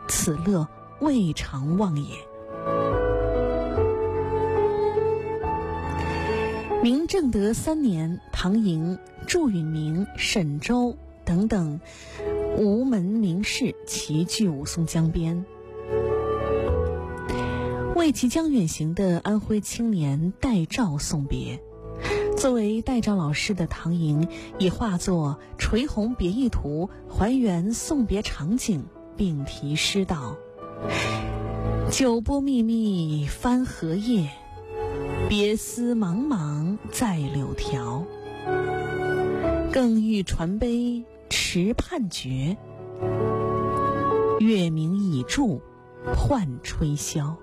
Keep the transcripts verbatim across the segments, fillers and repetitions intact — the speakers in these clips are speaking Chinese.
此乐未尝忘也。明正德三年，唐寅、祝允明、沈周等等吴门名士齐聚武松江边。为即将远行的安徽青年戴照送别。作为戴照老师的唐寅以画作《垂虹别意图》还原送别场景，并题诗道：酒波密密翻荷叶，别思茫茫在柳条。更欲传杯迟盼觉，月明已著换吹箫。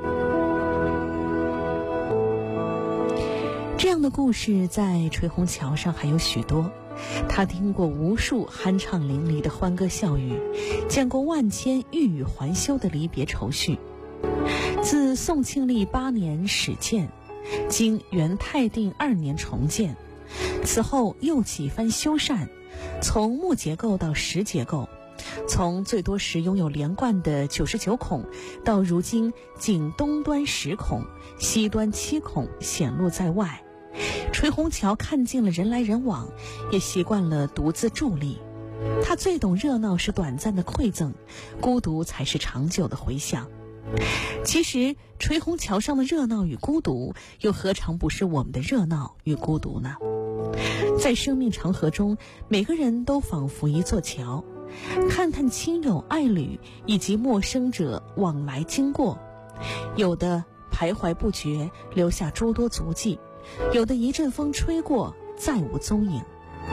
这样的故事在垂虹桥上还有许多。他听过无数酣畅淋漓的欢歌笑语，见过万千欲语还休的离别愁绪。自宋庆历八年始建，经元泰定二年重建，此后又几番修缮，从木结构到石结构，从最多时拥有连贯的九十九孔，到如今仅东端十孔，西端七孔显露在外。垂虹桥看尽了人来人往，也习惯了独自伫立。他最懂热闹是短暂的馈赠，孤独才是长久的回响。其实垂虹桥上的热闹与孤独，又何尝不是我们的热闹与孤独呢？在生命长河中，每个人都仿佛一座桥，看看亲友爱侣以及陌生者往来经过，有的徘徊不绝，留下诸多足迹，有的一阵风吹过，再无踪影。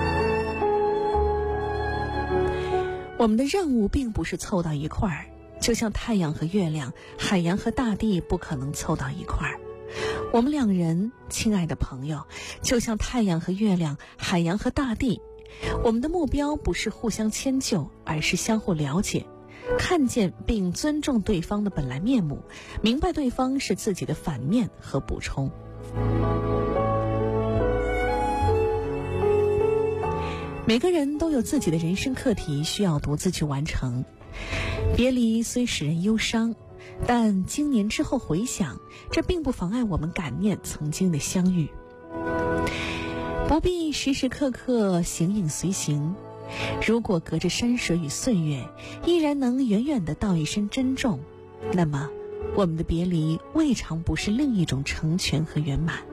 我们的任务并不是凑到一块儿，就像太阳和月亮，海洋和大地不可能凑到一块儿。我们两人，亲爱的朋友，就像太阳和月亮，海洋和大地。我们的目标不是互相迁就，而是相互了解，看见并尊重对方的本来面目，明白对方是自己的反面和补充。每个人都有自己的人生课题需要独自去完成。别离虽使人忧伤，但经年之后回想，这并不妨碍我们感念曾经的相遇。不必时时刻刻形影随形，如果隔着山水与岁月，依然能远远地道一声珍重，那么我们的别离未尝不是另一种成全和圆满。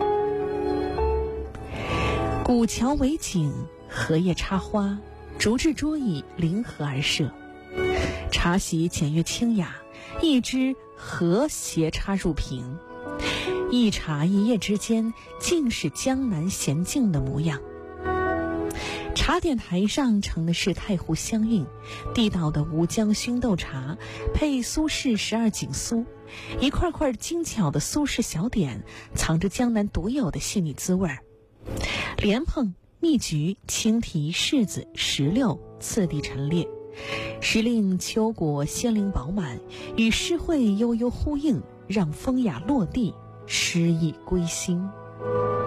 古桥为景，荷叶插花，竹制桌椅临河而设。茶席简约清雅，一枝荷斜插入屏，一茶一叶之间，尽是江南娴静的模样。茶点台上盛的是太湖香韵，地道的吴江熏豆茶配苏式十二锦酥，一块块精巧的苏式小点，藏着江南独有的细腻滋味。莲蓬、蜜橘、青提、柿子、石榴次第陈列，时令秋果鲜灵饱满，与诗会悠悠呼应，让风雅落地，诗意归心。